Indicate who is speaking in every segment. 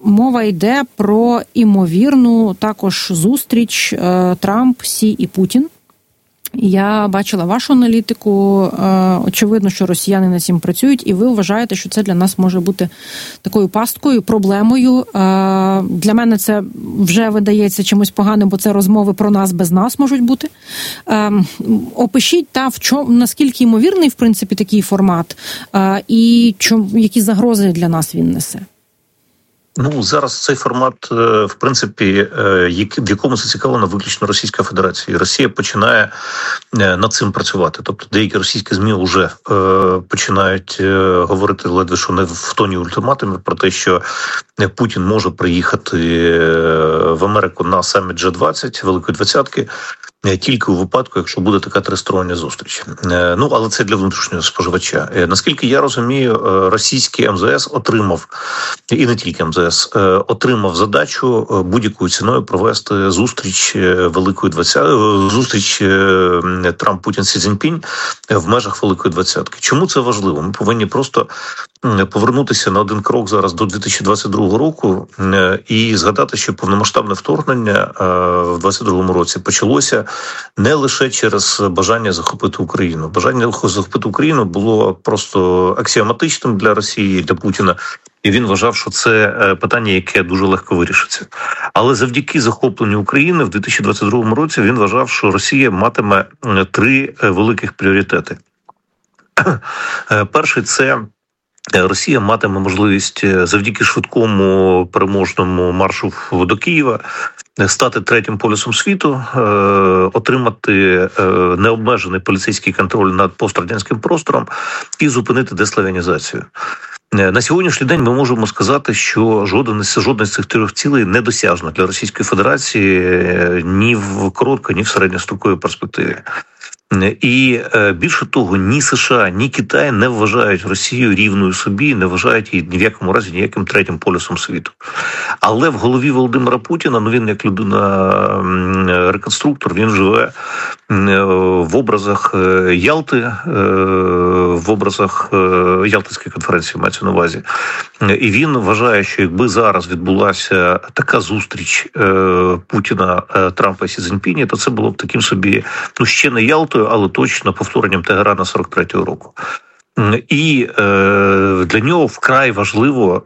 Speaker 1: мова йде про імовірну також зустріч Трамп, Сі і Путін. Я бачила вашу аналітику. Очевидно, що росіяни над цим працюють, і ви вважаєте, що це для нас може бути такою пасткою, проблемою. Для мене це вже видається чимось поганим, бо це розмови про нас без нас можуть бути. Опишіть, наскільки ймовірний, в принципі, такий формат, і які загрози для нас він несе.
Speaker 2: Зараз цей формат, в принципі, в якому зацікавлена виключно Російська Федерація. І Росія починає над цим працювати. Тобто деякі російські ЗМІ вже починають говорити ледве що не в тоні ультиматумів про те, що Путін може приїхати в Америку на саміт G20, Великої Двадцятки, тільки у випадку, якщо буде така тристороння зустріч. Але це для внутрішнього споживача. Наскільки я розумію, російський МЗС отримав, і не тільки МЗС, отримав задачу будь-якою ціною провести зустріч Великої Двадцятки, зустріч Трамп-Путін Сі Цзіньпінь в межах Великої Двадцятки. Чому це важливо? Ми повинні просто повернутися на один крок зараз до 2022 року і згадати, що повномасштабне вторгнення в 2022 році почалося не лише через бажання захопити Україну. Бажання захопити Україну було просто аксіоматичним для Росії, для Путіна, і він вважав, що це питання, яке дуже легко вирішиться. Але завдяки захопленню України в 2022 році він вважав, що Росія матиме 3 великих пріоритети. Перший – це Росія матиме можливість завдяки швидкому переможному маршу до Києва стати третім полюсом світу, отримати необмежений поліцейський контроль над пострадянським простором і зупинити деславянізацію. На сьогоднішній день ми можемо сказати, що жодна з цих 3 цілей не досяжна для Російської Федерації ні в короткій, ні в середньостроковій перспективі. І більше того, ні США, ні Китай не вважають Росію рівною собі, не вважають її ні в якому разі ніяким третім полюсом світу. Але в голові Володимира Путіна, він як людина-реконструктор, він живе в образах Ялти, в образах Ялтинської конференції, мається на увазі. І він вважає, що якби зараз відбулася така зустріч Путіна, Трампа і Сі Цзіньпіня, то це було б таким собі, ще не Ялтою, але точно повторенням Тегерана 43-го року. І для нього вкрай важливо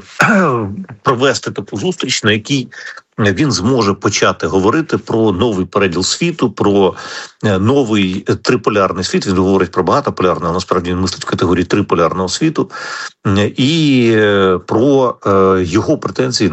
Speaker 2: провести таку зустріч, на якій він зможе почати говорити про новий переділ світу, про новий триполярний світ. Він говорить про багатополярний, але насправді він мислить в категорії триполярного світу. І про його претензії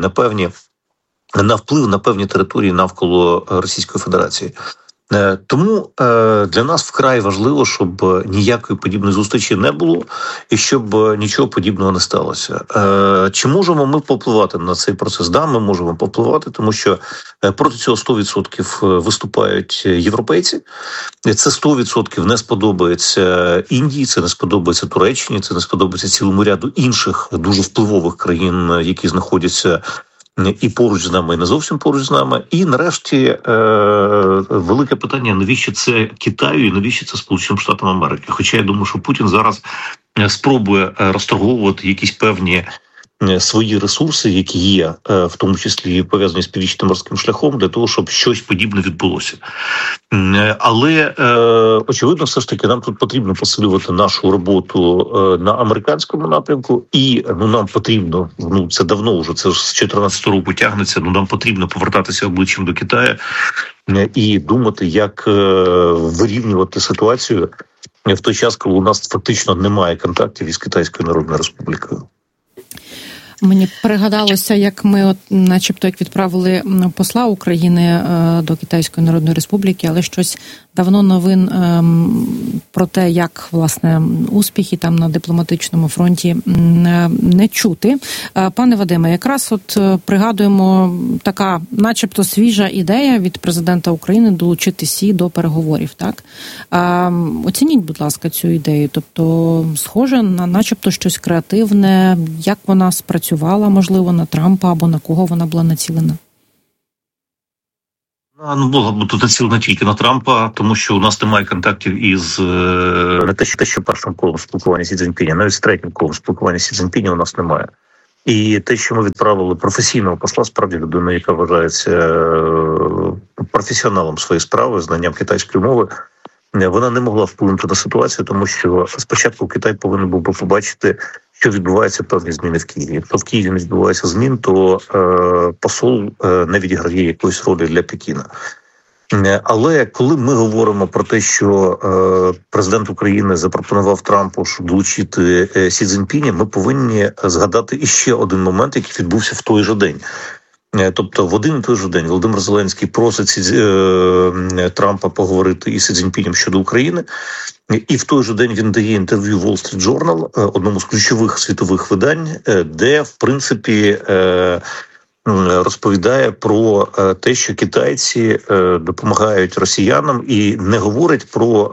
Speaker 2: на вплив на певні території навколо Російської Федерації. Тому для нас вкрай важливо, щоб ніякої подібної зустрічі не було і щоб нічого подібного не сталося. Чи можемо ми попливати на цей процес? Да, ми можемо попливати, тому що проти цього 100% виступають європейці. Це 100% не сподобається Індії, це не сподобається Туреччині, це не сподобається цілому ряду інших дуже впливових країн, які знаходяться і поруч з нами, і не зовсім поруч з нами. І нарешті велике питання, навіщо це Китаю і навіщо це Сполученим Штатам Америки. Хоча я думаю, що Путін зараз спробує розторговувати якісь певні свої ресурси, які є, в тому числі пов'язані з Північним морським шляхом, для того, щоб щось подібне відбулося. Але, очевидно, все ж таки, нам тут потрібно посилювати нашу роботу на американському напрямку, і нам потрібно, це давно вже, це ж з 2014 року тягнеться, нам потрібно повертатися обличчям до Китаю і думати, як вирівнювати ситуацію в той час, коли у нас фактично немає контактів із Китайською Народною Республікою.
Speaker 1: Мені пригадалося, як ми, начебто, як відправили посла України до Китайської Народної Республіки, але щось давно новин про те, як, власне, успіхи там на дипломатичному фронті не чути. Пане Вадиме, якраз пригадуємо така, начебто, свіжа ідея від президента України долучити Сі до переговорів, так? Оцініть, будь ласка, цю ідею. Тобто, схоже на начебто щось креативне, як вона спрацювала, можливо, на Трампа або на кого вона була націлена?
Speaker 2: Була б націлена тільки на Трампа, тому що у нас немає контактів із не те, що першим колом спілкування Сі Цзіньпіня, навіть з третім колом спілкування Сі Цзіньпіня у нас немає. І те, що ми відправили професійного посла, справді людина, яка вважається професіоналом своєї справи, знанням китайської мови, вона не могла вплинути на ситуацію, тому що спочатку Китай повинен був би побачити, що відбуваються певні зміни в Києві. Якщо в Києві не відбувається змін, то посол не відіграє якоїсь ролі для Пекіна. Але коли ми говоримо про те, що президент України запропонував Трампу долучити Сі Цзіньпіня, ми повинні згадати іще один момент, який відбувся в той же день. Тобто в один і той же день Володимир Зеленський просить Трампа поговорити із Сі Цзіньпінем щодо України, і в той же день він дає інтерв'ю Wall Street Journal, одному з ключових світових видань, де, в принципі, розповідає про те, що китайці допомагають росіянам і не говорить про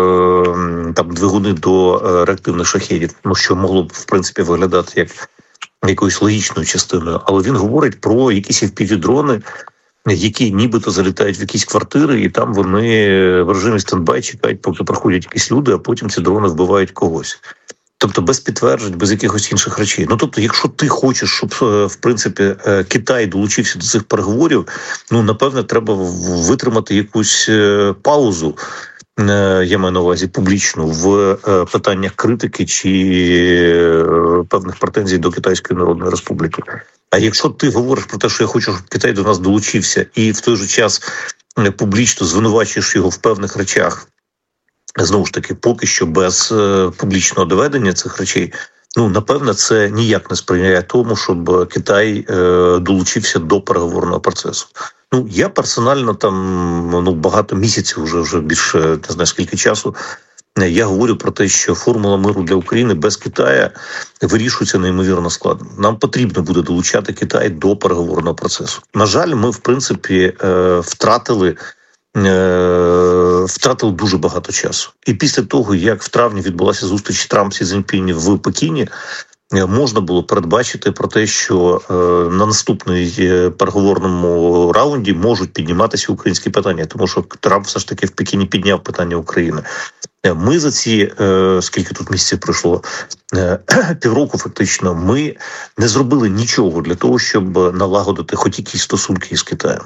Speaker 2: двигуни до реактивних шахедів, тому що могло б, в принципі, виглядати як якоюсь логічною частиною, але він говорить про якісь FPV-дрони, які нібито залітають в якісь квартири, і там вони в режимі стендбай чекають, поки приходять якісь люди, а потім ці дрони вбивають когось. Тобто без підтверджень, без якихось інших речей. Тобто, якщо ти хочеш, щоб, в принципі, Китай долучився до цих переговорів, напевне, треба витримати якусь паузу, я маю на увазі публічну, в питаннях критики чи певних претензій до Китайської Народної Республіки. А якщо ти говориш про те, що я хочу, щоб Китай до нас долучився, і в той же час публічно звинувачуєш його в певних речах, знову ж таки, поки що без публічного доведення цих речей, напевне, це ніяк не сприяє тому, щоб Китай долучився до переговорного процесу. Я персонально багато місяців, вже більше, не знаю скільки часу, я говорю про те, що формула миру для України без Китаю вирішується неймовірно складно. Нам потрібно буде долучати Китай до переговорного процесу. На жаль, ми, в принципі, втратили дуже багато часу. І після того, як в травні відбулася зустріч Трамп-Сі Цзіньпінь в Пекіні, можна було передбачити про те, що на наступний переговорному раунді можуть підніматися українські питання, тому що Трамп все ж таки в Пекіні підняв питання України. Ми за ці, скільки тут місяців пройшло, півроку фактично, ми не зробили нічого для того, щоб налагодити хоч якісь стосунки із Китаєм.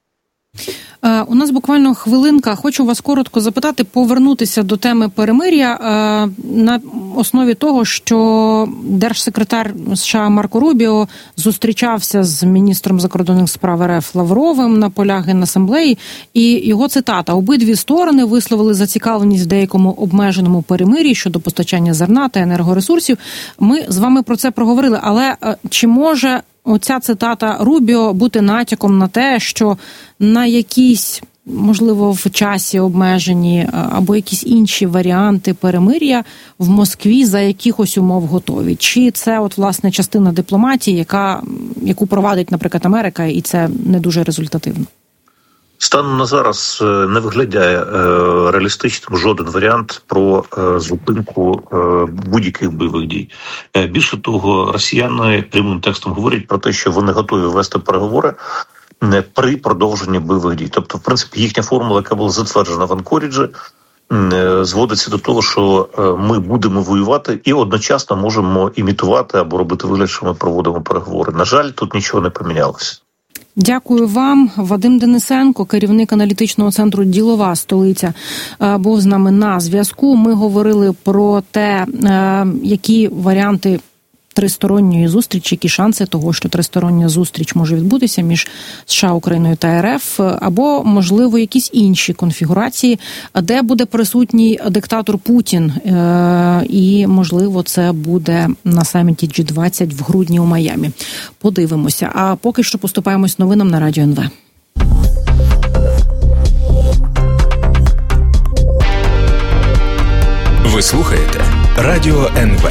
Speaker 1: У нас буквально хвилинка. Хочу вас коротко запитати, повернутися до теми перемир'я на основі того, що держсекретар США Марко Рубіо зустрічався з міністром закордонних справ РФ Лавровим на полях Генасамблеї, і його цитата: «Обидві сторони висловили зацікавленість в деякому обмеженому перемир'ї щодо постачання зерна та енергоресурсів». Ми з вами про це проговорили, але чи може оця цитата Рубіо бути натяком на те, що на якісь, можливо, в часі обмежені або якісь інші варіанти перемир'я в Москві за якихось умов готові? Чи це, власне, частина дипломатії, яку провадить, наприклад, Америка, і це не дуже результативно?
Speaker 2: Станом на зараз не виглядає реалістичним жоден варіант про зупинку будь-яких бойових дій. Більше того, росіяни прямим текстом говорять про те, що вони готові вести переговори при продовженні бойових дій. Тобто, в принципі, їхня формула, яка була затверджена в Анкоріджі, зводиться до того, що ми будемо воювати і одночасно можемо імітувати або робити вигляд, що ми проводимо переговори. На жаль, тут нічого не помінялося.
Speaker 1: Дякую вам. Вадим Денисенко, керівник аналітичного центру «Ділова столиця», був з нами на зв'язку. Ми говорили про те, які варіанти тристоронньої зустрічі, які шанси того, що тристороння зустріч може відбутися між США, Україною та РФ, або, можливо, якісь інші конфігурації, де буде присутній диктатор Путін, і, можливо, це буде на саміті G20 в грудні у Майамі. Подивимося. А поки що поступаємось новинам на Радіо НВ.
Speaker 3: Ви слухаєте Радіо НВ.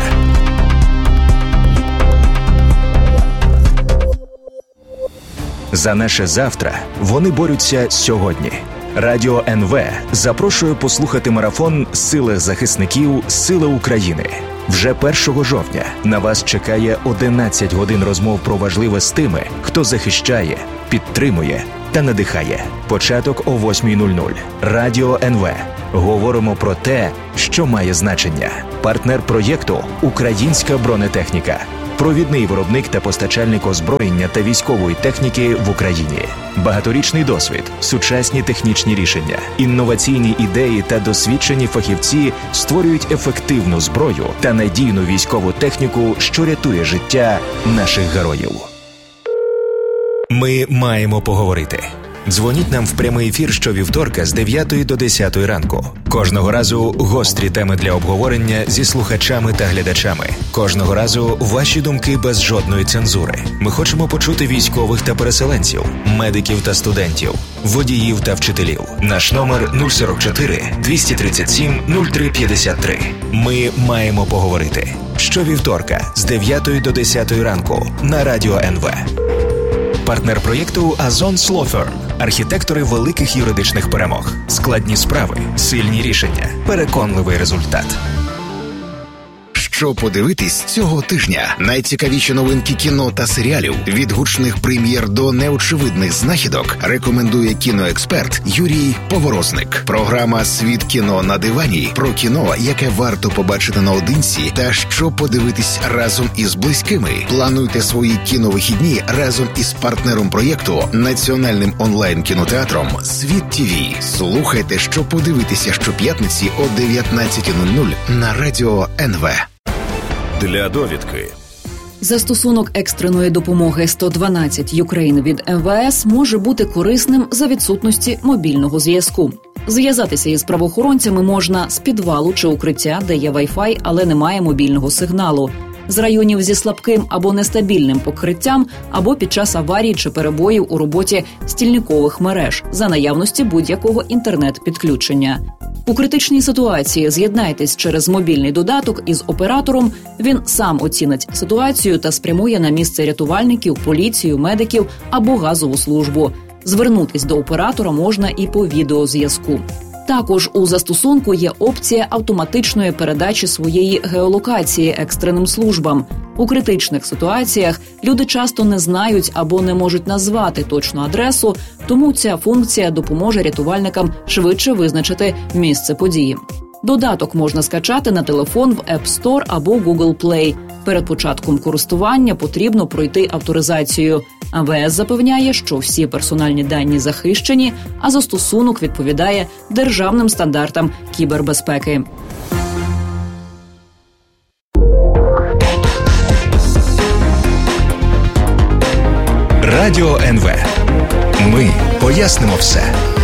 Speaker 3: За наше завтра вони борються сьогодні. Радіо НВ запрошує послухати марафон «Сили захисників. Сили України». Вже 1 жовтня на вас чекає 11 годин розмов про важливе з тими, хто захищає, підтримує та надихає. Початок о 8:00. Радіо НВ. Говоримо про те, що має значення. Партнер проєкту «Українська бронетехніка». провідний виробник та постачальник озброєння та військової техніки в Україні. Багаторічний досвід, сучасні технічні рішення, інноваційні ідеї та досвідчені фахівці створюють ефективну зброю та надійну військову техніку, що рятує життя наших героїв. Ми маємо поговорити. Дзвоніть нам в прямий ефір щовівторка з 9 до 10 ранку. Кожного разу гострі теми для обговорення зі слухачами та глядачами. Кожного разу ваші думки без жодної цензури. Ми хочемо почути військових та переселенців, медиків та студентів, водіїв та вчителів. Наш номер 044 237 0353. Ми маємо поговорити. Щовівторка з 9 до 10 ранку на Радіо НВ. Партнер проєкту Озон Law Firm. Архітектори великих юридичних перемог. Складні справи, сильні рішення, переконливий результат.
Speaker 4: Що подивитись цього тижня? Найцікавіші новинки кіно та серіалів, від гучних прем'єр до неочевидних знахідок, рекомендує кіноексперт Юрій Поворозник. Програма «Світ кіно на дивані» про кіно, яке варто побачити наодинці та що подивитись разом із близькими. Плануйте свої кіновихідні разом із партнером проєкту, національним онлайн-кінотеатром «Світ ТВ». Слухайте, що подивитися щоп'ятниці о 19:00 на Радіо НВ.
Speaker 5: Для довідки.
Speaker 6: Застосунок екстреної допомоги 112 Ukraine від МВС може бути корисним за відсутності мобільного зв'язку. Зв'язатися із правоохоронцями можна з підвалу чи укриття, де є Wi-Fi, але немає мобільного сигналу, з районів зі слабким або нестабільним покриттям, або під час аварій чи перебоїв у роботі стільникових мереж, за наявності будь-якого інтернет-підключення. У критичній ситуації з'єднайтесь через мобільний додаток із оператором, він сам оцінить ситуацію та спрямує на місце рятувальників, поліцію, медиків або газову службу. Звернутись до оператора можна і по відеозв'язку. Також у застосунку є опція автоматичної передачі своєї геолокації екстреним службам. У критичних ситуаціях люди часто не знають або не можуть назвати точну адресу, тому ця функція допоможе рятувальникам швидше визначити місце події. Додаток можна скачати на телефон в App Store або Google Play. Перед початком користування потрібно пройти авторизацію. МВС запевняє, що всі персональні дані захищені, а застосунок відповідає державним стандартам кібербезпеки.
Speaker 3: Радіо НВ. Ми пояснимо все.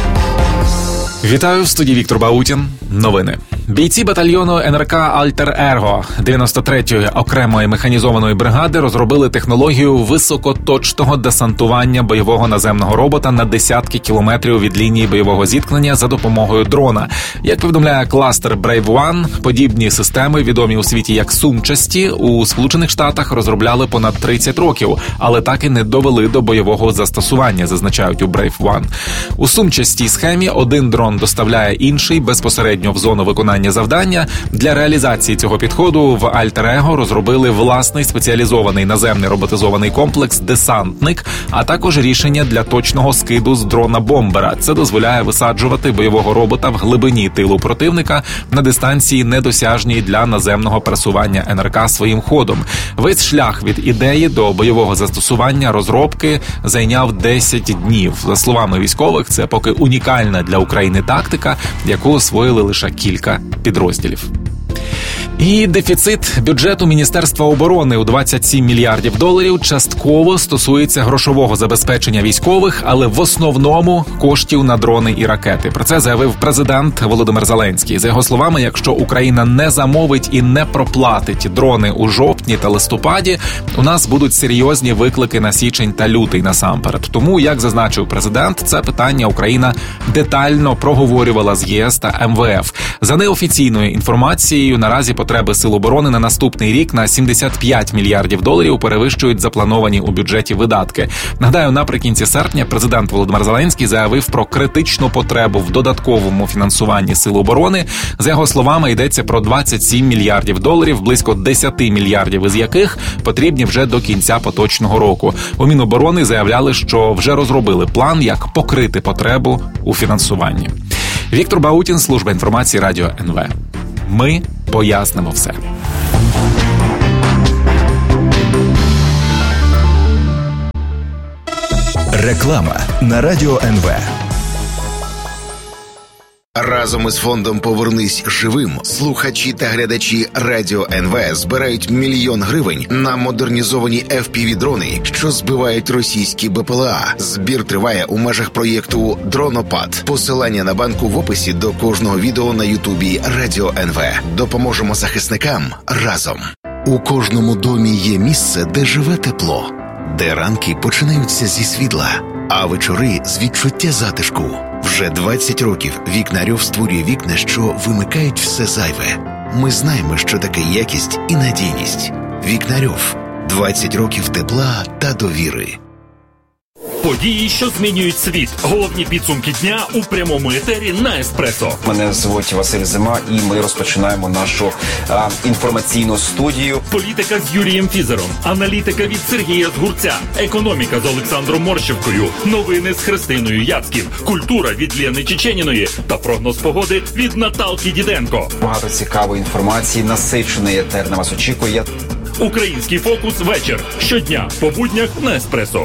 Speaker 7: Вітаю, в студії Віктор Баутін. Новини. Бійці батальйону НРК «Альтер-Ерго» 93-ї окремої механізованої бригади розробили технологію високоточного десантування бойового наземного робота на десятки кілометрів від лінії бойового зіткнення за допомогою дрона. Як повідомляє кластер Brave One, подібні системи, відомі у світі як сумчасті, у Сполучених Штатах розробляли понад 30 років, але так і не довели до бойового застосування, зазначають у Brave One. У сумчастій схемі один дрон доставляє інший безпосередньо в зону виконання завдання. Для реалізації цього підходу в «Альтер-Ерго» розробили власний спеціалізований наземний роботизований комплекс «Десантник», а також рішення для точного скиду з дрона-бомбера. Це дозволяє висаджувати бойового робота в глибині тилу противника на дистанції, недосяжній для наземного пересування НРК своїм ходом. Весь шлях від ідеї до бойового застосування розробки зайняв 10 днів. За словами військових, це поки унікальна для України тактика, яку освоїли лише кілька підрозділів. І дефіцит бюджету Міністерства оборони у $27 мільярдів частково стосується грошового забезпечення військових, але в основному коштів на дрони і ракети. Про це заявив президент Володимир Зеленський. За його словами, якщо Україна не замовить і не проплатить дрони у жовтні та листопаді, у нас будуть серйозні виклики на січень та лютий насамперед. Тому, як зазначив президент, це питання Україна детально проговорювала з ЄС та МВФ. За неофіційною інформацією, наразі потреби Сил оборони на наступний рік на $75 мільярдів перевищують заплановані у бюджеті видатки. Нагадаю, наприкінці серпня президент Володимир Зеленський заявив про критичну потребу в додатковому фінансуванні Сил оборони. За його словами, йдеться про $27 мільярдів, близько 10 мільярдів із яких потрібні вже до кінця поточного року. У Міноборони заявляли, що вже розробили план, як покрити потребу у фінансуванні. Віктор Баутін, служба інформації Радіо НВ. Ми пояснимо все.
Speaker 3: Реклама на Радіо НВ.
Speaker 4: Разом із фондом «Повернись живим» слухачі та глядачі Радіо НВ збирають 1 мільйон гривень на модернізовані FPV-дрони, що збивають російські БПЛА. Збір триває у межах проєкту «Дронопад». Посилання на банку в описі до кожного відео на Ютубі Радіо НВ. Допоможемо захисникам разом. У кожному домі є місце, де живе тепло, де ранки починаються зі світла, а вечори з відчуття затишку. Вже 20 років Вікнарьов створює вікна, що вимикають все зайве. Ми знаємо, що таке якість і надійність. Вікнарьов. 20 років тепла та довіри.
Speaker 8: Події, що змінюють світ. Головні підсумки дня у прямому етері на Еспресо.
Speaker 9: Мене звуть Василь Зима, і ми розпочинаємо нашу інформаційну студію.
Speaker 8: Політика з Юрієм Фізером, аналітика від Сергія Згурця, економіка з Олександром Морщевкою, новини з Христиною Яцьків, культура від Лєни Чеченіної та прогноз погоди від Наталки Діденко.
Speaker 9: Багато цікавої інформації, насичений етер на вас очікує.
Speaker 8: Український фокус вечір. Щодня по буднях на Еспресо.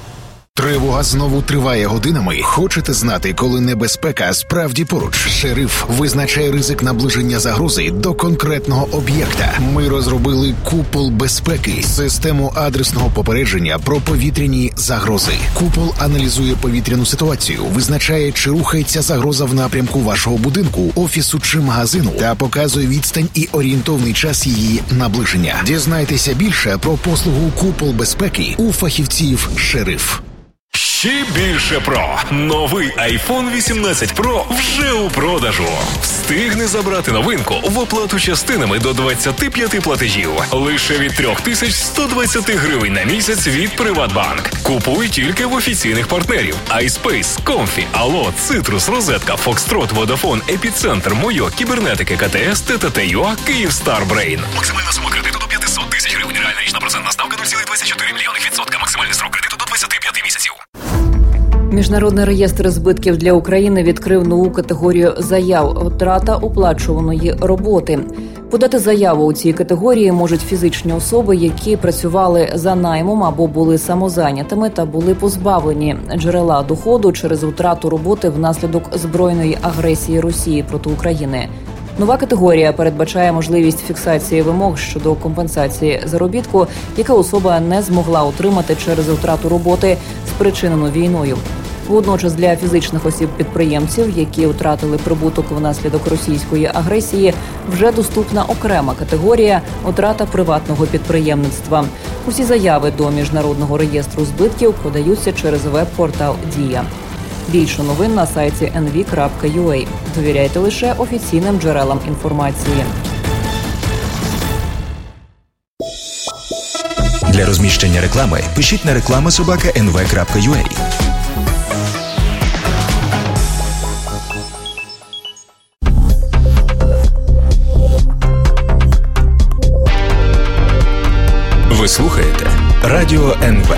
Speaker 4: Тривога знову триває годинами. Хочете знати, коли небезпека справді поруч? Шериф визначає ризик наближення загрози до конкретного об'єкта. Ми розробили «Купол безпеки» – систему адресного попередження про повітряні загрози. Купол аналізує повітряну ситуацію, визначає, чи рухається загроза в напрямку вашого будинку, офісу чи магазину, та показує відстань і орієнтовний час її наближення. Дізнайтеся більше про послугу «Купол безпеки» у фахівців «Шериф».
Speaker 5: Ще більше про. Новий iPhone 18 Pro вже у продажу. Встигни забрати новинку в оплату частинами до 25 платежів. Лише від 3120 гривень на місяць від Приватбанк. Купуй тільки в офіційних партнерів. iSpace, Comfy, Allo, Citrus, Розетка, Foxtrot, Vodafone, Епіцентр, Мойо, Кібернетики, КТС, ТТТ.ЮА, Київстар Брейн. Максимальна сума кредиту до 500 тисяч гривень. Реальна річна процентна ставка 0,24 мільйонів %. Максимальний срок кредиту до 25 місяців.
Speaker 6: Міжнародний реєстр збитків для України відкрив нову категорію заяв «Втрата оплачуваної роботи». Подати заяву у цій категорії можуть фізичні особи, які працювали за наймом або були самозайнятими та були позбавлені джерела доходу через втрату роботи внаслідок збройної агресії Росії проти України. Нова категорія передбачає можливість фіксації вимог щодо компенсації заробітку, яка особа не змогла отримати через втрату роботи, спричинену війною. Водночас для фізичних осіб-підприємців, які втратили прибуток внаслідок російської агресії, вже доступна окрема категорія «Втрата приватного підприємництва». Усі заяви до Міжнародного реєстру збитків подаються через веб-портал «Дія». Більше новин на сайті nv.ua. Довіряйте лише офіційним джерелам інформації.
Speaker 3: Для розміщення реклами пишіть на reklama@nv.ua. Ви слухаєте Радіо НВ.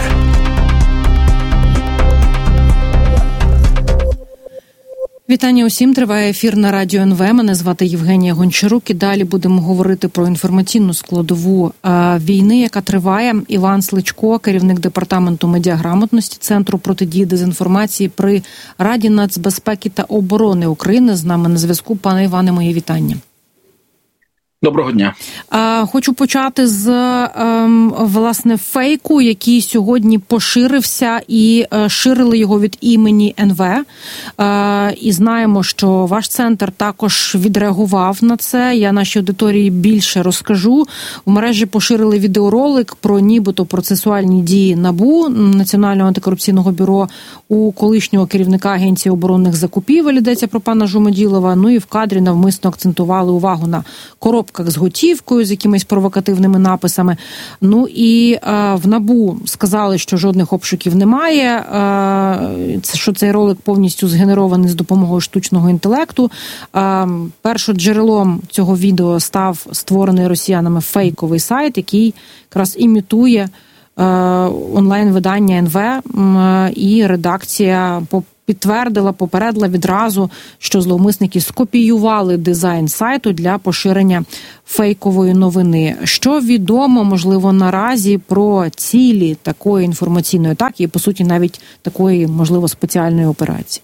Speaker 1: Вітання усім. Триває ефір на Радіо НВ. Мене звати Євгенія Гончарук. І далі будемо говорити про інформаційну складову війни, яка триває. Іван Сличко, керівник департаменту медіаграмотності Центру протидії дезінформації при Раді нацбезпеки та оборони України, з нами на зв'язку. Пане Іване, мої вітання.
Speaker 10: Доброго дня.
Speaker 1: Хочу почати з, власне, фейку, який сьогодні поширився, і ширили його від імені НВ. І знаємо, що ваш центр також відреагував на це. Я нашій аудиторії більше розкажу. У мережі поширили відеоролик про нібито процесуальні дії НАБУ, Національного антикорупційного бюро, у колишнього керівника Агенції оборонних закупівель, йдеться про пана Жумеділова. Ну і в кадрі навмисно акцентували увагу на коробках з готівкою, з якимись провокативними написами. Ну і в НАБУ сказали, що жодних обшуків немає, що цей ролик повністю згенерований з допомогою штучного інтелекту. Першоджерелом цього відео став створений росіянами фейковий сайт, який якраз імітує онлайн-видання НВ, і редакція підтвердила, попередила відразу, що зловмисники скопіювали дизайн сайту для поширення фейкової новини. Що відомо, можливо, наразі про цілі такої інформаційної атаки і, по суті, навіть такої, можливо, спеціальної операції?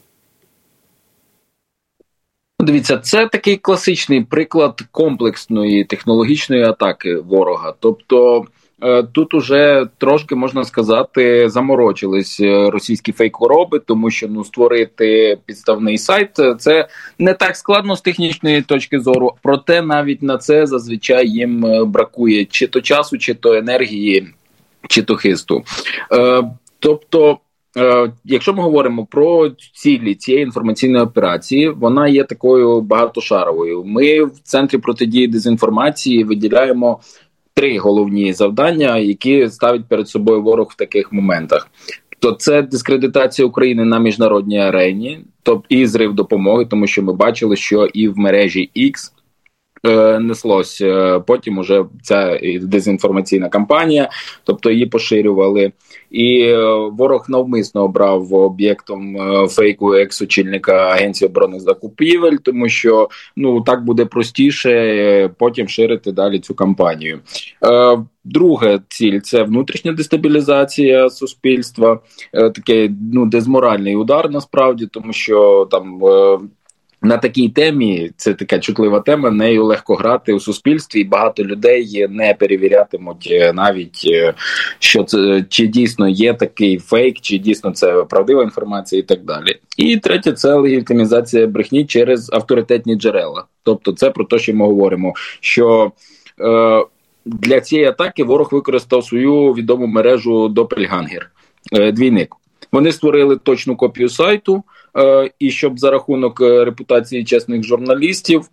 Speaker 10: Дивіться, це такий класичний приклад комплексної технологічної атаки ворога. Тобто тут уже трошки, можна сказати, заморочились російські фейк-вороби, тому що створити підставний сайт – це не так складно з технічної точки зору, проте навіть на це зазвичай їм бракує чи то часу, чи то енергії, чи то хисту. Тобто, якщо ми говоримо про цілі цієї інформаційної операції, вона є такою багатошаровою. Ми в Центрі протидії дезінформації виділяємо 3 головні завдання, які ставить перед собою ворог в таких моментах. То це дискредитація України на міжнародній арені, тобто і зрив допомоги, тому що ми бачили, що і в мережі X неслось потім уже ця дезінформаційна кампанія, тобто її поширювали. І ворог навмисно обрав об'єктом фейку екс-очільника Агенції оборонних закупівель, тому що так буде простіше потім ширити далі цю кампанію. Друга ціль – це внутрішня дестабілізація суспільства, такий дезморальний удар насправді, тому що там на такій темі, це така чутлива тема, нею легко грати у суспільстві, і багато людей не перевірятимуть навіть, що це, чи дійсно є такий фейк, чи дійсно це правдива інформація і так далі. І третє – це легітимізація брехні через авторитетні джерела. Тобто це про те, що ми говоримо, що для цієї атаки ворог використав свою відому мережу Допельгангер, двійник. Вони створили точну копію сайту, і щоб за рахунок репутації чесних журналістів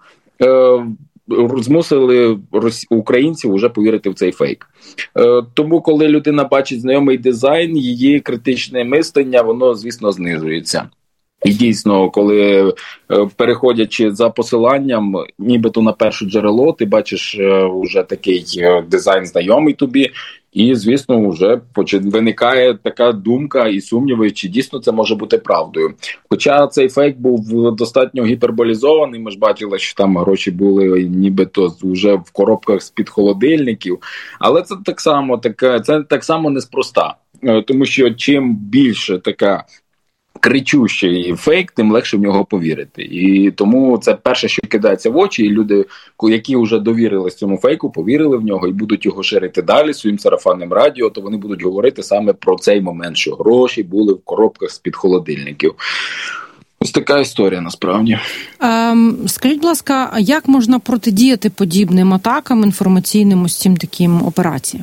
Speaker 10: змусили українців вже повірити в цей фейк. Тому, коли людина бачить знайомий дизайн, її критичне мислення, воно, звісно, знижується. І дійсно, коли переходячи за посиланням, нібито на перше джерело, ти бачиш вже такий дизайн знайомий тобі, і, звісно, вже виникає така думка і сумніви, чи дійсно це може бути правдою. Хоча цей фейк був достатньо гіперболізований, ми ж бачили, що там гроші були нібито вже в коробках з-під холодильників, але це так само неспроста, тому що чим більше така кричущий фейк, тим легше в нього повірити. І тому це перше, що кидається в очі, і люди, які вже довірились цьому фейку, повірили в нього і будуть його ширити далі своїм сарафанним радіо, то вони будуть говорити саме про цей момент, що гроші були в коробках з-під холодильників. Ось така історія насправді.
Speaker 1: Скажіть, будь ласка, як можна протидіяти подібним атакам інформаційним ось цим таким операціям?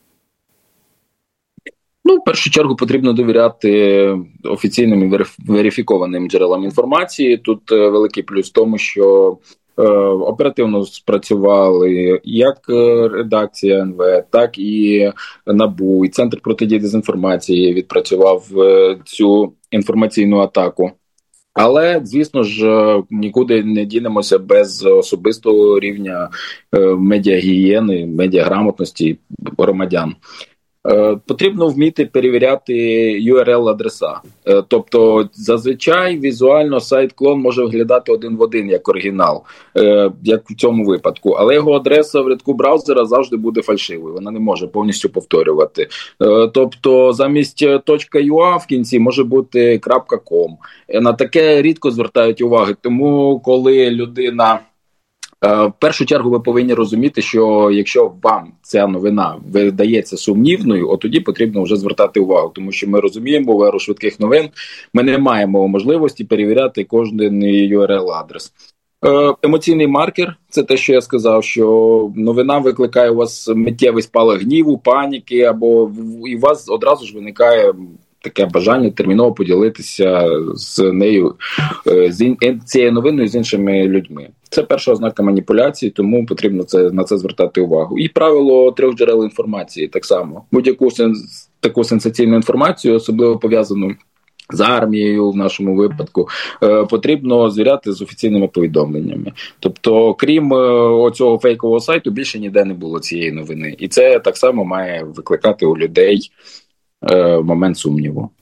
Speaker 10: В першу чергу потрібно довіряти офіційним і верифікованим джерелам інформації. Тут великий плюс в тому, що оперативно спрацювали як редакція НВ, так і НАБУ, і Центр протидії дезінформації відпрацював цю інформаційну атаку. Але, звісно ж, нікуди не дінемося без особистого рівня медіагігієни, медіаграмотності громадян. Потрібно вміти перевіряти URL-адреса. Тобто, зазвичай візуально сайт-клон може виглядати один в один як оригінал, як в цьому випадку. Але його адреса в рядку браузера завжди буде фальшивою, вона не може повністю повторювати. Тобто, замість .ua в кінці може бути .com. На таке рідко звертають уваги, тому коли людина... В першу чергу ви повинні розуміти, що якщо вам ця новина видається сумнівною, от тоді потрібно вже звертати увагу, тому що ми розуміємо, в еру швидких новин ми не маємо можливості перевіряти кожен URL-адрес. Емоційний маркер – це те, що я сказав, що новина викликає у вас миттєвий спалах гніву, паніки, або і у вас одразу ж виникає таке бажання терміново поділитися з нею, з цією новиною з іншими людьми. Це перша ознака маніпуляції, тому потрібно на це звертати увагу. І правило 3 джерел інформації так само. Будь-яку таку сенсаційну інформацію, особливо пов'язану з армією в нашому випадку, потрібно звіряти з офіційними повідомленнями. Тобто, крім оцього фейкового сайту, більше ніде не було цієї новини. І це так само має викликати у людей момент сумніву.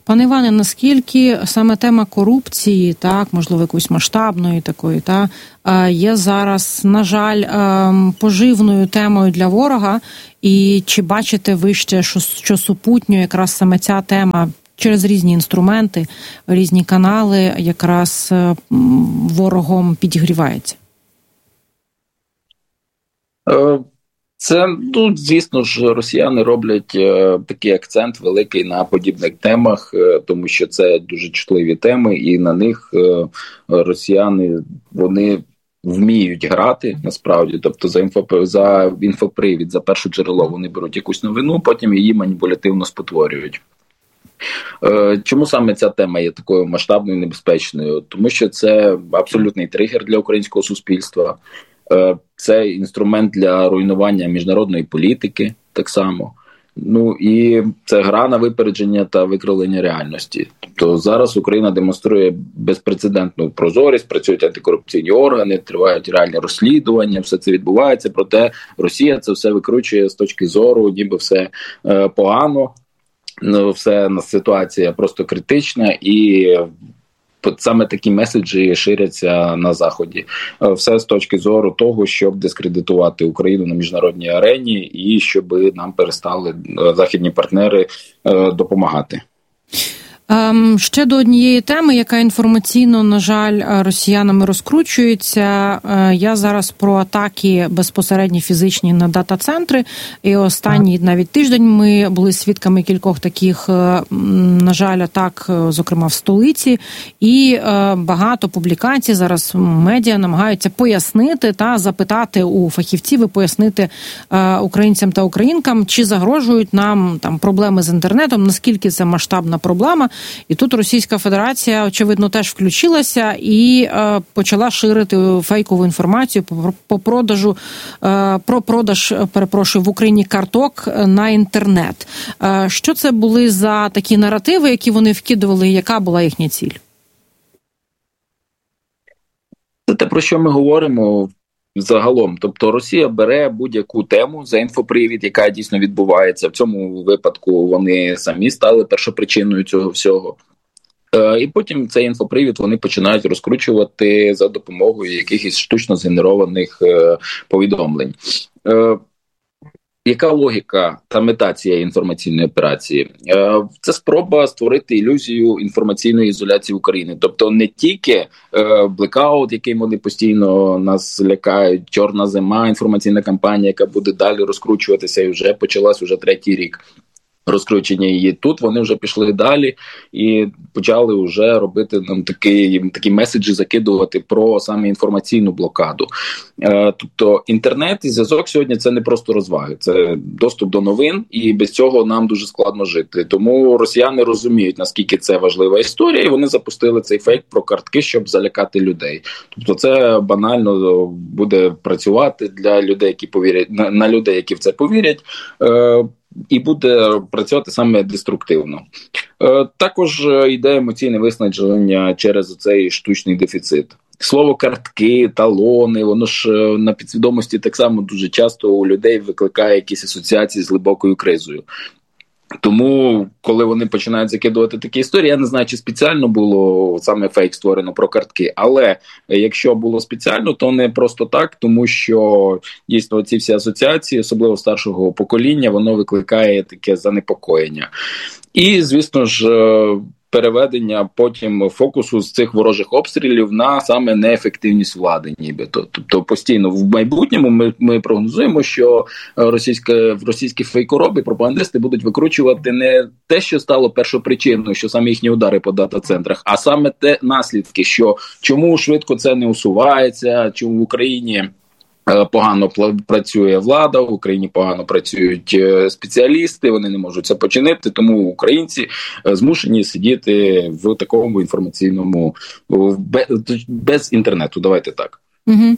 Speaker 1: Пане Іване, наскільки саме тема корупції, так, можливо, якоїсь масштабної такої, є зараз, на жаль, поживною темою для ворога, і чи бачите ви ще, що супутньо якраз саме ця тема через різні інструменти, різні канали якраз ворогом підігрівається?
Speaker 10: Це, звісно ж, росіяни роблять такий акцент великий на подібних темах, тому що це дуже чутливі теми, і на них росіяни, вони вміють грати, насправді. Тобто за інфопривід, за перше джерело вони беруть якусь новину, потім її маніпулятивно спотворюють. Чому саме ця тема є такою масштабною і небезпечною? Тому що це абсолютний тригер для українського суспільства. Це інструмент для руйнування міжнародної політики, так само. І це гра на випередження та викривлення реальності. Тобто зараз Україна демонструє безпрецедентну прозорість, працюють антикорупційні органи, тривають реальні розслідування, все це відбувається, проте Росія це все викручує з точки зору, ніби все погано, все ситуація просто критична, і саме такі меседжі ширяться на Заході. Все з точки зору того, щоб дискредитувати Україну на міжнародній арені і щоб нам перестали західні партнери допомагати.
Speaker 1: Ще до однієї теми, яка інформаційно, на жаль, росіянами розкручується. Я зараз про атаки безпосередньо фізичні на дата-центри. І останній навіть тиждень ми були свідками кількох таких, на жаль, атак, зокрема в столиці. І багато публікацій зараз медіа намагаються пояснити та запитати у фахівців і пояснити українцям та українкам, чи загрожують нам там проблеми з інтернетом, наскільки це масштабна проблема. І тут Російська Федерація, очевидно, теж включилася і почала ширити фейкову інформацію про продаж в Україні карток на інтернет. Що це були за такі наративи, які вони вкидували, і яка була їхня ціль?
Speaker 10: Це те, про що ми говоримо загалом. Тобто Росія бере будь-яку тему за інфопривід, яка дійсно відбувається. В цьому випадку вони самі стали першопричиною цього всього. І потім цей інфопривід вони починають розкручувати за допомогою якихось штучно згенерованих повідомлень. Яка логіка та мета цієї інформаційної операції? Це спроба створити ілюзію інформаційної ізоляції України. Тобто не тільки блекаут, який вони постійно нас лякають, чорна зима, інформаційна кампанія, яка буде далі розкручуватися і вже почалась уже 3-й рік розкручення її. Тут вони вже пішли далі і почали вже робити нам такі меседжі закидувати про саме інформаційну блокаду. Тобто інтернет і зв'язок сьогодні це не просто розваги, це доступ до новин, і без цього нам дуже складно жити. Тому росіяни розуміють, наскільки це важлива історія, і вони запустили цей фейк про картки, щоб залякати людей. Тобто це банально буде працювати для людей, які повірять, на людей, які в це повірять, і буде працювати саме деструктивно. Також йде емоційне виснаження через цей штучний дефіцит. Слово картки, талони, воно ж на підсвідомості так само дуже часто у людей викликає якісь асоціації з глибокою кризою. Тому, коли вони починають закидувати такі історії, я не знаю, чи спеціально було саме фейк створено про картки, але якщо було спеціально, то не просто так, тому що дійсно ці всі асоціації, особливо старшого покоління, воно викликає таке занепокоєння. І, звісно ж, переведення потім фокусу з цих ворожих обстрілів на саме неефективність влади нібито. Тобто постійно в майбутньому ми прогнозуємо, що російські фейкороби, пропагандисти будуть викручувати не те, що стало першопричиною, що саме їхні удари по дата-центрах, а саме те наслідки, що чому швидко це не усувається, чому в Україні погано працює влада, в Україні погано працюють спеціалісти, вони не можуть це починити, тому українці змушені сидіти в такому інформаційному, без інтернету, давайте так.
Speaker 1: Угу.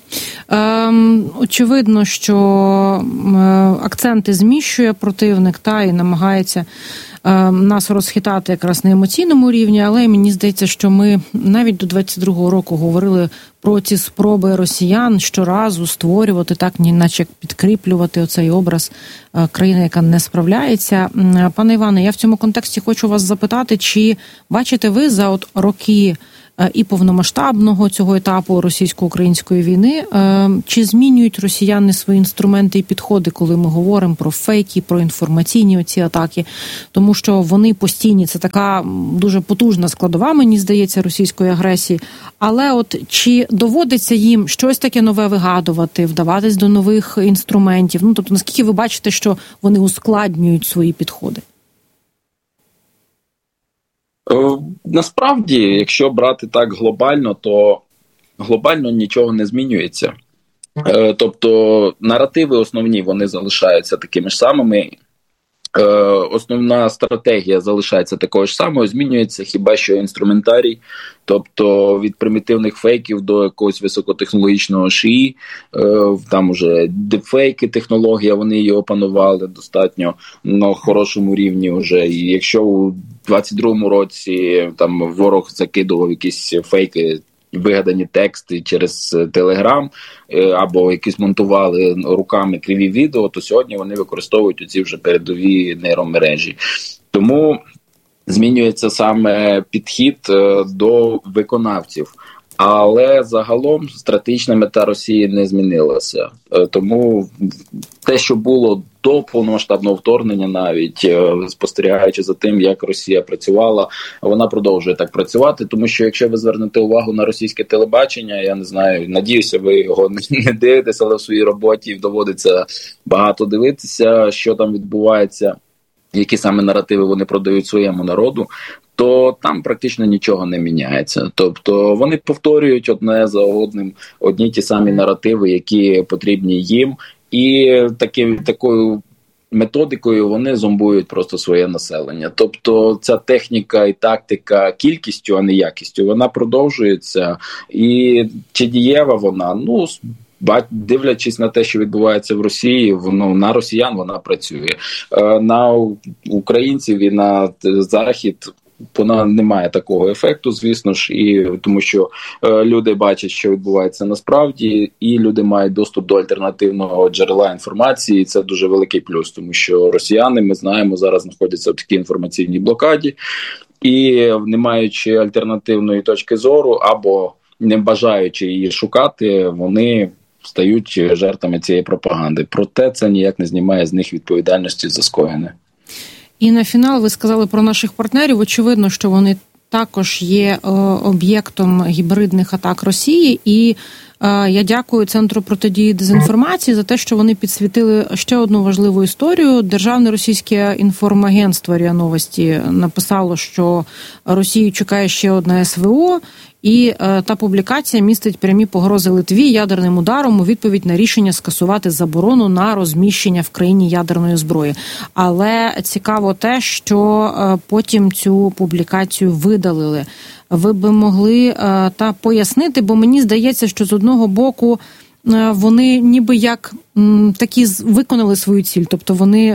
Speaker 1: Очевидно, що акценти зміщує противник і намагається нас розхитати якраз на емоційному рівні, але мені здається, що ми навіть до 22-го року говорили про ці спроби росіян щоразу створювати, так, наче підкріплювати оцей образ країни, яка не справляється. Пане Іване, я в цьому контексті хочу вас запитати, чи бачите ви за от роки і повномасштабного цього етапу російсько-української війни, чи змінюють росіяни свої інструменти і підходи, коли ми говоримо про фейки, про інформаційні оці атаки, тому що вони постійні, це така дуже потужна складова, мені здається, російської агресії, але от чи доводиться їм щось таке нове вигадувати, вдаватись до нових інструментів, ну, тобто, наскільки ви бачите, що вони ускладнюють свої підходи?
Speaker 10: Насправді, якщо брати так глобально, то глобально нічого не змінюється. Тобто наративи основні, вони залишаються такими ж самими. Основна стратегія залишається такою ж самою, змінюється хіба що інструментарій, тобто від примітивних фейків до якогось високотехнологічного ШІ, там уже дипфейки, технологія, вони її опанували достатньо на хорошому рівні вже. І якщо у 22-му році там ворог закидував якісь фейки, вигадані тексти через Телеграм або якісь монтували руками криві відео, то сьогодні вони використовують оці вже передові нейромережі. Тому змінюється саме підхід до виконавців. Але загалом стратегічна мета Росії не змінилася. Тому те, що було до повномасштабного вторгнення, навіть спостерігаючи за тим, як Росія працювала, вона продовжує так працювати. Тому що якщо ви звернете увагу на російське телебачення, я не знаю, надіюся, ви його не дивитеся, але в своїй роботі доводиться багато дивитися, що там відбувається, які саме наративи вони продають своєму народу, то там практично нічого не міняється. Тобто вони повторюють одне за одним одні ті самі наративи, які потрібні їм, і такою методикою вони зомбують просто своє населення. Тобто ця техніка і тактика кількістю, а не якістю, вона продовжується. І чи дієва вона? Ну, дивлячись на те, що відбувається в Росії, на росіян вона працює. На українців і на Захід вона не має такого ефекту, звісно ж, і тому що люди бачать, що відбувається насправді, і люди мають доступ до альтернативного джерела інформації, і це дуже великий плюс, тому що росіяни, ми знаємо, зараз знаходяться в такій інформаційній блокаді, і не маючи альтернативної точки зору, або не бажаючи її шукати, вони стають жертвами цієї пропаганди. Проте це ніяк не знімає з них відповідальності за скоєне.
Speaker 1: І на фінал ви сказали про наших партнерів. Очевидно, що вони також є об'єктом гібридних атак Росії. І я дякую Центру протидії дезінформації за те, що вони підсвітили ще одну важливу історію. Державне російське інформагентство РІА Новості написало, що Росію чекає ще одна СВО, і та публікація містить прямі погрози Литві ядерним ударом у відповідь на рішення скасувати заборону на розміщення в країні ядерної зброї. Але цікаво те, що потім цю публікацію видалили. Ви би могли пояснити, бо мені здається, що з одного боку вони ніби як такі виконали свою ціль, тобто вони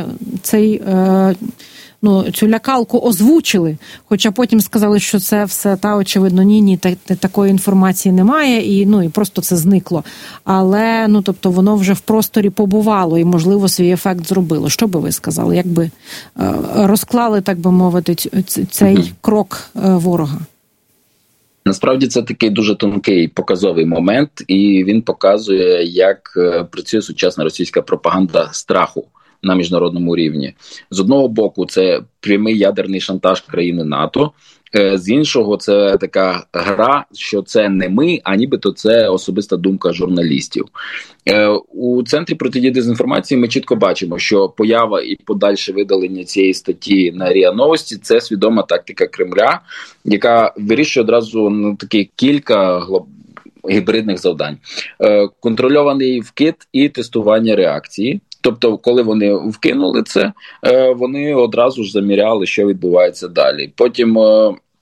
Speaker 1: цю лякалку озвучили, хоча потім сказали, що це все очевидно, ні, такої інформації немає, і просто це зникло. Але, тобто воно вже в просторі побувало і, можливо, свій ефект зробило. Що би ви сказали? Як би розклали, так би мовити, цей крок ворога?
Speaker 10: Насправді це такий дуже тонкий показовий момент, і він показує, як працює сучасна російська пропаганда страху на міжнародному рівні. З одного боку, це прямий ядерний шантаж країни НАТО, з іншого, це така гра, що це не ми, а нібито це особиста думка журналістів. У Центрі протидії дезінформації ми чітко бачимо, що поява і подальше видалення цієї статті на РІА Новості – це свідома тактика Кремля, яка вирішує одразу такі кілька гібридних завдань. Контрольований вкид і тестування реакції. Тобто, коли вони вкинули це, вони одразу ж заміряли, що відбувається далі. Потім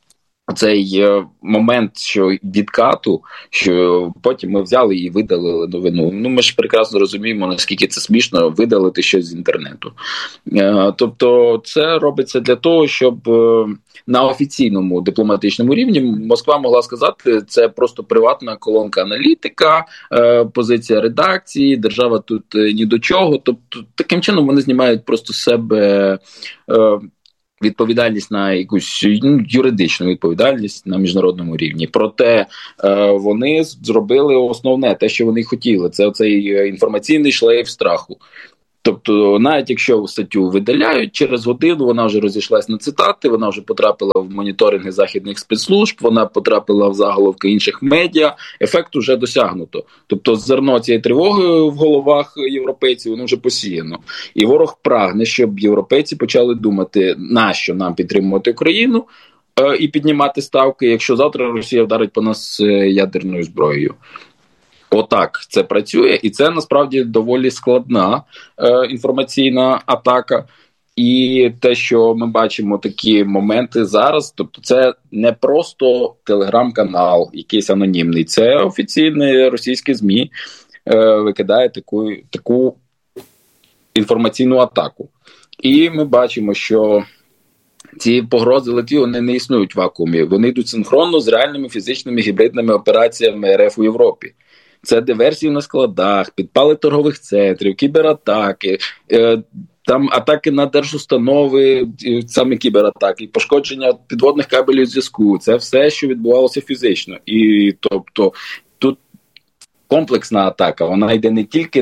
Speaker 10: цей момент, що відкату, що потім ми взяли і видалили новину. Ми ж прекрасно розуміємо, наскільки це смішно видалити щось з інтернету. Тобто це робиться для того, щоб на офіційному дипломатичному рівні Москва могла сказати, це просто приватна колонка аналітика, позиція редакції, держава тут ні до чого. Тобто таким чином вони знімають просто з себе відповідальність на якусь юридичну відповідальність на міжнародному рівні. Проте вони зробили основне, те, що вони хотіли. Це оцей інформаційний шлейф страху. Тобто, навіть якщо статтю видаляють, через годину вона вже розійшлась на цитати, вона вже потрапила в моніторинги західних спецслужб, вона потрапила в заголовки інших медіа, ефект вже досягнуто. Тобто, зерно цієї тривоги в головах європейців, воно вже посіяно. І ворог прагне, щоб європейці почали думати, нащо нам підтримувати Україну і піднімати ставки, якщо завтра Росія вдарить по нас ядерною зброєю. Отак це працює, і це насправді доволі складна інформаційна атака. І те, що ми бачимо такі моменти зараз, тобто це не просто телеграм-канал, якийсь анонімний, це офіційні російські ЗМІ викидає таку інформаційну атаку. І ми бачимо, що ці погрози литві, вони не існують в вакуумі, вони йдуть синхронно з реальними фізичними гібридними операціями РФ у Європі. Це диверсії на складах, підпали торгових центрів, кібератаки, там атаки на держустанови, саме кібератаки, пошкодження підводних кабелів зв'язку. Це все, що відбувалося фізично. І тобто тут комплексна атака, вона йде не тільки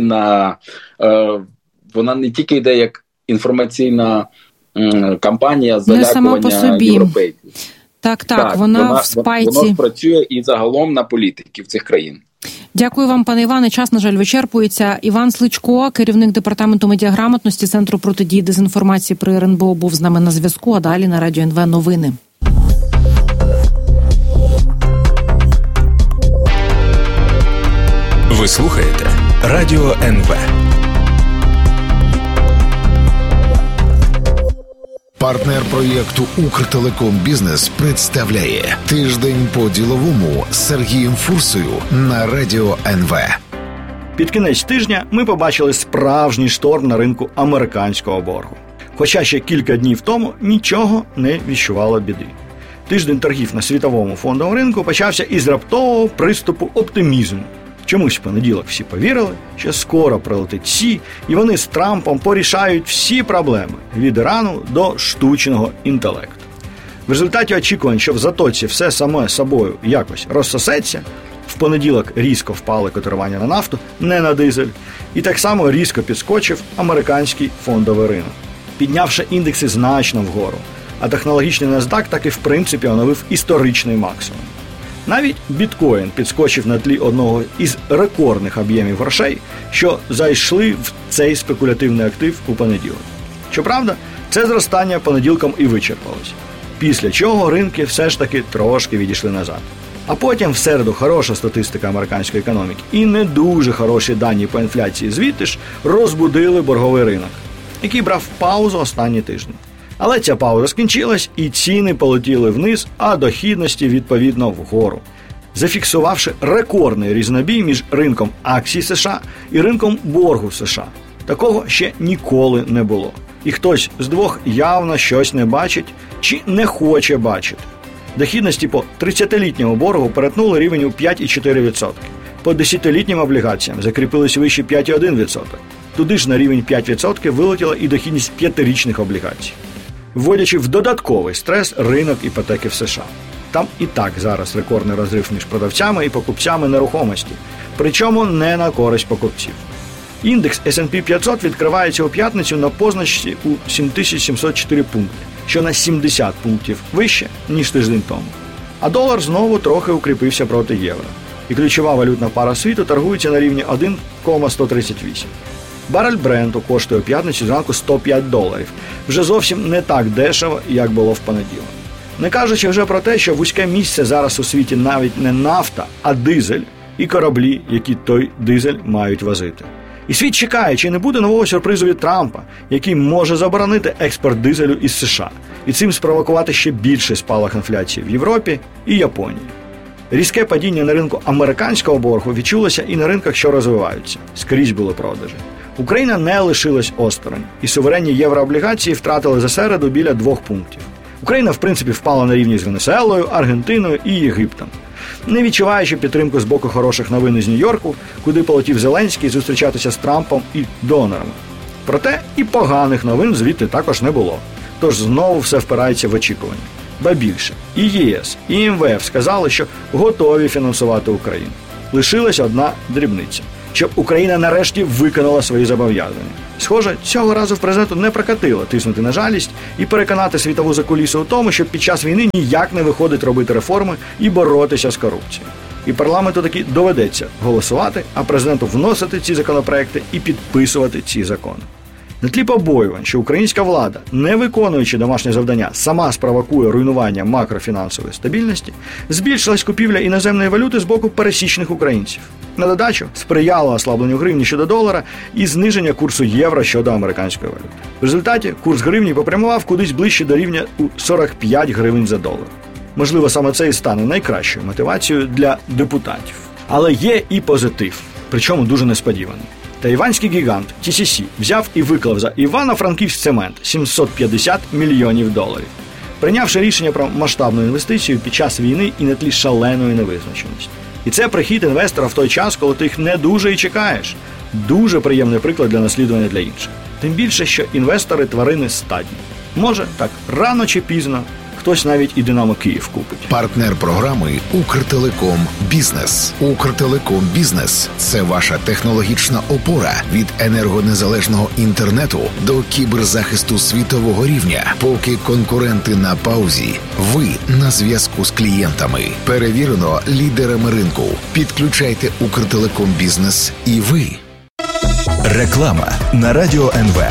Speaker 10: вона не тільки йде як інформаційна кампанія залякування європейців.
Speaker 1: Так, вона в спайці.
Speaker 10: Воно працює і загалом на політиків цих країн.
Speaker 1: Дякую вам, пане Іване. Час, на жаль, вичерпується. Іван Сличко, керівник департаменту медіаграмотності Центру протидії дезінформації при РНБО, був з нами на зв'язку, а далі на Радіо НВ новини.
Speaker 3: Ви слухаєте Радіо НВ.
Speaker 4: Партнер проєкту «Укртелеком-Бізнес» представляє «Тиждень по-діловому» з Сергієм Фурсою на Радіо НВ.
Speaker 11: Під кінець тижня ми побачили справжній шторм на ринку американського боргу. Хоча ще кілька днів тому нічого не віщувало біди. Тиждень торгів на світовому фондовому ринку почався із раптового приступу оптимізму. Чомусь в понеділок всі повірили, що скоро прилетить Сі, і вони з Трампом порішають всі проблеми – від Ірану до штучного інтелекту. В результаті очікувань, що в затоці все саме собою якось розсосеться, в понеділок різко впали котирування на нафту, не на дизель, і так само різко підскочив американський фондовий ринок, піднявши індекси значно вгору, а технологічний NASDAQ так і в принципі оновив історичний максимум. Навіть біткоін підскочив на тлі одного із рекордних об'ємів грошей, що зайшли в цей спекулятивний актив у понеділок. Щоправда, це зростання понеділком і вичерпалось, після чого ринки все ж таки трошки відійшли назад. А потім в середу хороша статистика американської економіки і не дуже хороші дані по інфляції звідти ж розбудили борговий ринок, який брав паузу останні тижні. Але ця пауза скінчилась, і ціни полетіли вниз, а дохідності, відповідно, вгору, зафіксувавши рекордний різнобій між ринком акцій США і ринком боргу США. Такого ще ніколи не було. І хтось з двох явно щось не бачить чи не хоче бачити. Дохідності по 30-літньому боргу перетнули рівень у 5,4%. По 10-літнім облігаціям закріпились вище 5,1%. Туди ж на рівень 5% вилетіла і дохідність 5-річних облігацій, вводячи в додатковий стрес ринок іпотеки в США. Там і так зараз рекордний розрив між продавцями і покупцями нерухомості, причому не на користь покупців. Індекс S&P 500 відкривається у п'ятницю на позначці у 7704 пункти, що на 70 пунктів вище, ніж тиждень тому. А долар знову трохи укріпився проти євро. І ключова валютна пара світу торгується на рівні 1,138. Барель Бренту коштує у п'ятницю зранку $105. Вже зовсім не так дешево, як було в понеділок. Не кажучи вже про те, що вузьке місце зараз у світі навіть не нафта, а дизель і кораблі, які той дизель мають возити. І світ чекає, чи не буде нового сюрпризу від Трампа, який може заборонити експорт дизелю із США. і цим спровокувати ще більший спалах інфляції в Європі і Японії. Різке падіння на ринку американського боргу відчулося і на ринках, що розвиваються. Скрізь були продажі. Україна не лишилась осторонь, і суверенні єврооблігації втратили за середу біля 2 пунктів. Україна, в принципі, впала на рівні з Венесуелою, Аргентиною і Єгиптом. Не відчуваючи підтримку з боку хороших новин із Нью-Йорку, куди полетів Зеленський зустрічатися з Трампом і донорами. Проте і поганих новин звідти також не було. Тож знову все впирається в очікування. Ба більше, і ЄС, і МВФ сказали, що готові фінансувати Україну. Лишилася одна дрібниця – щоб Україна нарешті виконала свої зобов'язання. Схоже, цього разу в президенту не прокатило тиснути на жалість і переконати світову закулісу у тому, що під час війни ніяк не виходить робити реформи і боротися з корупцією. І парламенту таки доведеться голосувати, а президенту вносити ці законопроекти і підписувати ці закони. На тлі побоювань, що українська влада, не виконуючи домашнє завдання, сама спровокує руйнування макрофінансової стабільності, збільшилась купівля іноземної валюти з боку пересічних українців. На додачу сприяло ослабленню гривні щодо долара і зниження курсу євро щодо американської валюти. В результаті курс гривні попрямував кудись ближче до рівня у 45 гривень за долар. Можливо, саме це і стане найкращою мотивацією для депутатів. Але є і позитив, причому дуже несподіваний. Тайванський гігант TCC взяв і виклав за Івано-Франківськцемент 750 мільйонів доларів, прийнявши рішення про масштабну інвестицію під час війни і на тлі шаленої невизначеності. І це прихід інвестора в той час, коли ти їх не дуже і чекаєш. Дуже приємний приклад для наслідування для інших. Тим більше, що інвестори тварини стадні. Може, так рано чи пізно хтось навіть і «Динамо Київ» купить.
Speaker 4: Партнер програми «Укртелеком Бізнес». «Укртелеком Бізнес» – це ваша технологічна опора від енергонезалежного інтернету до кіберзахисту світового рівня. Поки конкуренти на паузі, ви на зв'язку з клієнтами. Перевірено лідерами ринку. Підключайте «Укртелеком Бізнес» і ви.
Speaker 3: Реклама на Радіо НВ.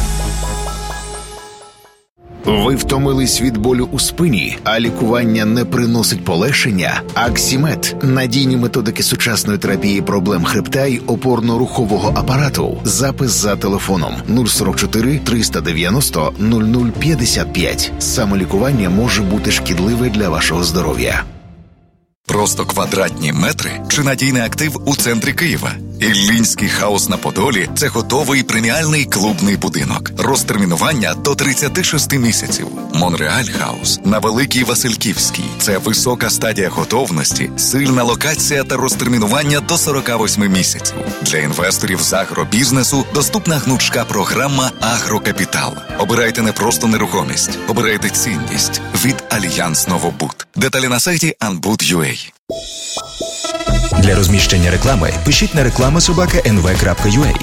Speaker 4: Ви втомились від болю у спині, а лікування не приносить полегшення? Аксімед – надійні методики сучасної терапії проблем хребта й опорно-рухового апарату. Запис за телефоном 044 390 0055. Самолікування може бути шкідливе для вашого здоров'я.
Speaker 12: Просто квадратні метри чи надійний актив у центрі Києва? Іллінський хаус на Подолі – це готовий преміальний клубний будинок. Розтермінування до 36 місяців. Монреаль хаус на Великій Васильківській – це висока стадія готовності, сильна локація та розтермінування до 48 місяців. Для інвесторів з агробізнесу доступна гнучка програма «Агрокапітал». Обирайте не просто нерухомість, обирайте цінність від Альянс Новобуд. Деталі на сайті anbud.ua.
Speaker 3: Для розміщення реклами пишіть на reklama@nv.ua.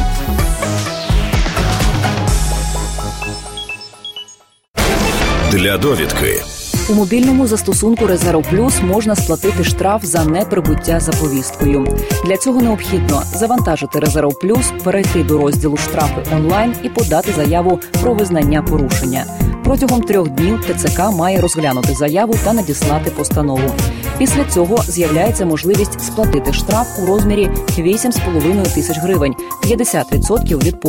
Speaker 5: Для довідки.
Speaker 6: У мобільному застосунку «Резерв Плюс» можна сплатити штраф за неприбуття за повісткою. Для цього необхідно завантажити «Резерв Плюс», перейти до розділу «Штрафи онлайн» і подати заяву про визнання порушення. Протягом 3 днів ТЦК має розглянути заяву та надіслати постанову. Після цього з'являється можливість сплатити штраф у розмірі 8,5 тисяч гривень, 50% від